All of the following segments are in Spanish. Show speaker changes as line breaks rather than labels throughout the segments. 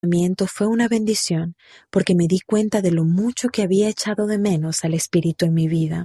fue una bendición porque me di cuenta de lo mucho que había echado de menos al Espíritu en mi vida.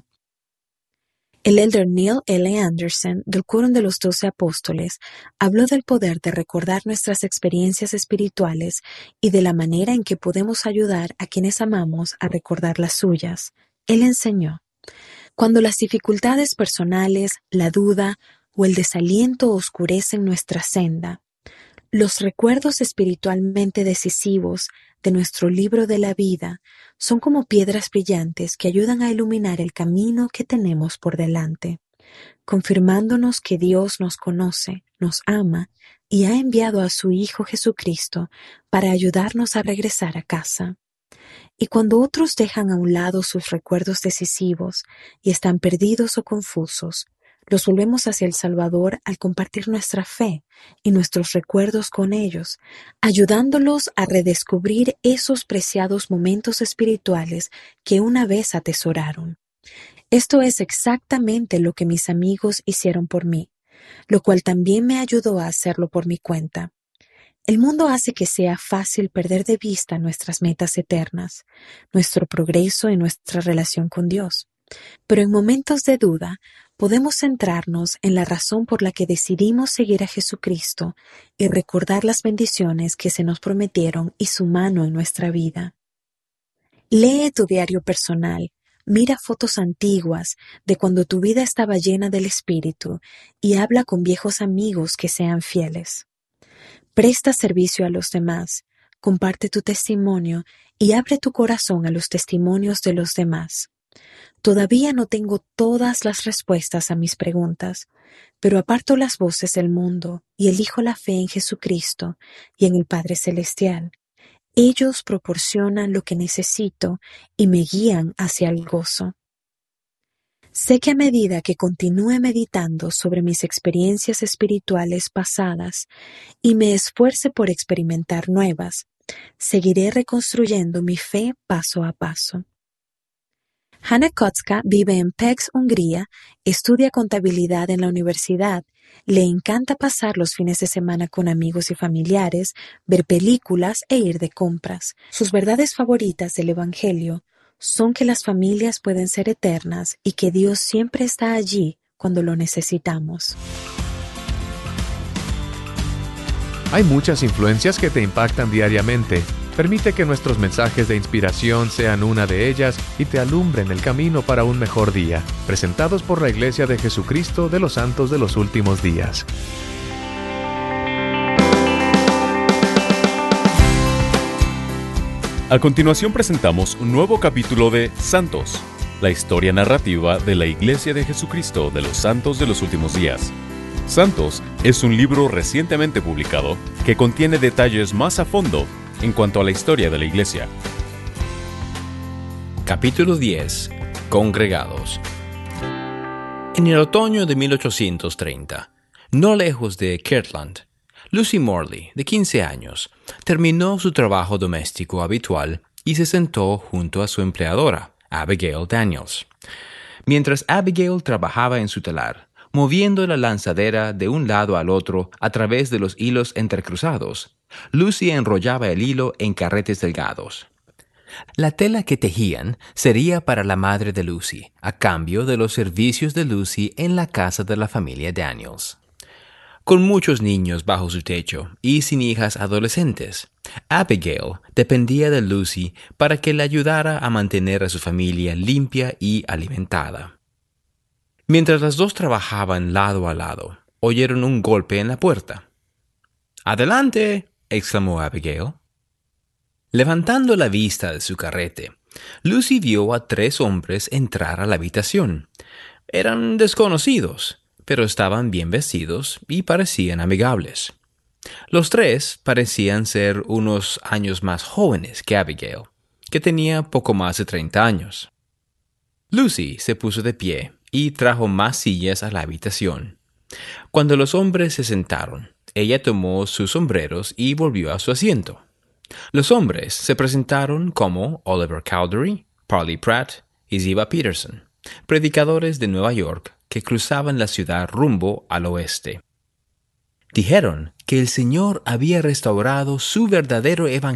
El elder Neil L. Anderson, del Quórum de los 12 Apóstoles, habló del poder de recordar nuestras experiencias espirituales y de la manera en que podemos ayudar a quienes amamos a recordar las suyas. Él enseñó: cuando las dificultades personales, la duda o el desaliento oscurecen nuestra senda, los recuerdos espiritualmente decisivos de nuestro libro de la vida son como piedras brillantes que ayudan a iluminar el camino que tenemos por delante, confirmándonos que Dios nos conoce, nos ama y ha enviado a su Hijo Jesucristo para ayudarnos a regresar a casa. Y cuando otros dejan a un lado sus recuerdos decisivos y están perdidos o confusos, los volvemos hacia el Salvador al compartir nuestra fe y nuestros recuerdos con ellos, ayudándolos a redescubrir esos preciados momentos espirituales que una vez atesoraron. Esto es exactamente lo que mis amigos hicieron por mí, lo cual también me ayudó a hacerlo por mi cuenta. El mundo hace que sea fácil perder de vista nuestras metas eternas, nuestro progreso y nuestra relación con Dios. Pero en momentos de duda, podemos centrarnos en la razón por la que decidimos seguir a Jesucristo y recordar las bendiciones que se nos prometieron y su mano en nuestra vida. Lee tu diario personal, mira fotos antiguas de cuando tu vida estaba llena del Espíritu y habla con viejos amigos que sean fieles. Presta servicio a los demás, comparte tu testimonio y abre tu corazón a los testimonios de los demás. Todavía no tengo todas las respuestas a mis preguntas, pero aparto las voces del mundo y elijo la fe en Jesucristo y en el Padre Celestial. Ellos proporcionan lo que necesito y me guían hacia el gozo. Sé que a medida que continúe meditando sobre mis experiencias espirituales pasadas y me esfuerce por experimentar nuevas, seguiré reconstruyendo mi fe paso a paso. Hanna Kocka vive en Pécs, Hungría, estudia contabilidad en la universidad, le encanta pasar los fines de semana con amigos y familiares, ver películas e ir de compras. Sus verdades favoritas del Evangelio son que las familias pueden ser eternas y que Dios siempre está allí cuando lo necesitamos.
Hay muchas influencias que te impactan diariamente. Permite que nuestros mensajes de inspiración sean una de ellas y te alumbren el camino para un mejor día. Presentados por la Iglesia de Jesucristo de los Santos de los Últimos Días.
A continuación presentamos un nuevo capítulo de Santos, la historia narrativa de la Iglesia de Jesucristo de los Santos de los Últimos Días. Santos es un libro recientemente publicado que contiene detalles más a fondo en cuanto a la historia de la Iglesia.
Capítulo 10. Congregados. En el otoño de 1830, no lejos de Kirtland, Lucy Morley, de 15 años, terminó su trabajo doméstico habitual y se sentó junto a su empleadora, Abigail Daniels. Mientras Abigail trabajaba en su telar, moviendo la lanzadera de un lado al otro a través de los hilos entrecruzados, Lucy enrollaba el hilo en carretes delgados. La tela que tejían sería para la madre de Lucy, a cambio de los servicios de Lucy en la casa de la familia Daniels. Con muchos niños bajo su techo y sin hijas adolescentes, Abigail dependía de Lucy para que le ayudara a mantener a su familia limpia y alimentada. Mientras las dos trabajaban lado a lado, oyeron un golpe en la puerta. «¡Adelante!», exclamó Abigail. Levantando la vista de su carrete, Lucy vio a 3 hombres entrar a la habitación. Eran desconocidos, pero estaban bien vestidos y parecían amigables. Los 3 parecían ser unos años más jóvenes que Abigail, que tenía poco más de 30 años. Lucy se puso de pie y trajo más sillas a la habitación. Cuando los hombres se sentaron, ella tomó sus sombreros y volvió a su asiento. Los hombres se presentaron como Oliver Cowdery, Parley Pratt y Ziba Peterson, predicadores de Nueva York que cruzaban la ciudad rumbo al oeste. Dijeron que el Señor había restaurado su verdadero evangelio